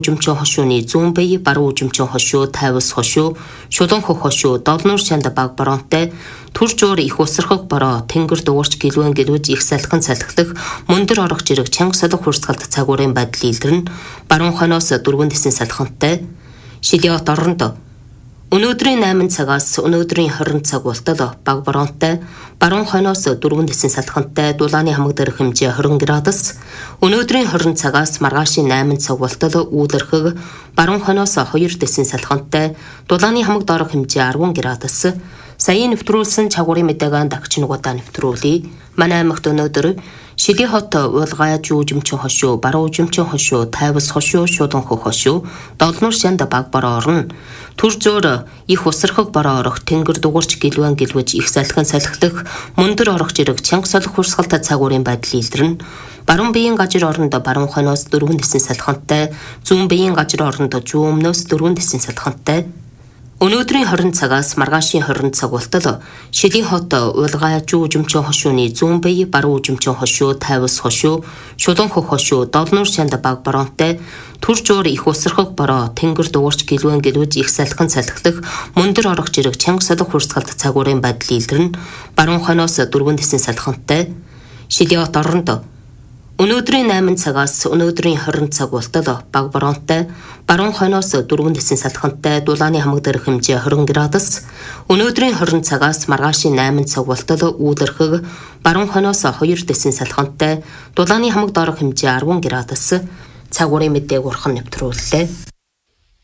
Жумчин хошууны зүүн бие, баруун жумчин хошуу, тайвас хошуу, шулуун хөх хошуу, долнуур чанд баг боронтой, түр жуур их усрахаг бороо, тэнгэр дуурч гэлвэн гэлвэж их салхин салхилах, мөндөр орох жирэг чанга солих хурцгалт цагуурын байдал илэрнэ, баруун хойноос дөрвөн дэсийн салхинтай, шилиот оронд өнөөдрийн 8 цагаас өнөөдрийн 20 цаг болтол баг боронтой, баруун хойноос дөрвөн дэсийн салхинтай, дулааны хамаг дээрх хэмжээ 20 градус, өнөөдрийн 20 цагаас маргаашийн 8 цаг болтол үүлэрхэг, баруун хойноос 2 дэсийн салхинтай, дулааны хамаг доорх хэмжээ 10 градус. Саяын нэвтрүүлсэн чагуурын мэдээгээ дагч нугадаа нэвтрүүлье. Манай аймагт өнөөдөр Шили хот уулгай жүүжимчин хошуу, баруун жимчин хошуу, тайвас хошуу, шулуун хөх хошуу, долнуур шанд баг бороо орно. Түр зөөр их усрахаг бороо орох, тэнгэр дугуурч гэлвэн гэлвэж их салхин салхилах, мөндөр орох жирэг чанга солих хурсгалтай цагуурын байдал илэрнэ. Баруун биеийн гажир оронд баруун хойноос дөрвөн дэсийн салхинтай, зүүн биеийн гажир оронд зүүн өмнөөс дөрвөн дэсийн салхинтай. Өнөөдрийн 20 цагаас маргаашийн 20 цаг болтол Шили хот уулгай жүүжимчин хошууны зүүн бие, баруун жимчин хошуу, тайвас хошуу, шулуун хөх хошуу, долнуур шанд баг боронтой, түр жуур их усрахаг бороо, тэнгэр дуурч гэлвэн гэлвэж их салхин салхилах, мөндөр орох жирэг чанга солих хурцгалт цагуурын байдал илэрнэ. Баруун хойноос дөрвөн дэсийн салхинтай, шилиот оронд өнөөдрийн 8 цагаас өнөөдрийн 20 цаг болтол баг боронтой, баруун хойноос дөрвөн дэсийн салхинтай, дулааны хамаг дээрх хэмжээ 20 градус, өнөөдрийн 20 цагаас маргаашийн 8 цаг болтол үүлэрхэг, баруун хойноос 2 дэсийн салхинтай, дулааны хамаг доорх хэмжээ 10 градус. Цагуурын мэдээг урхан нэвтрүүллээ.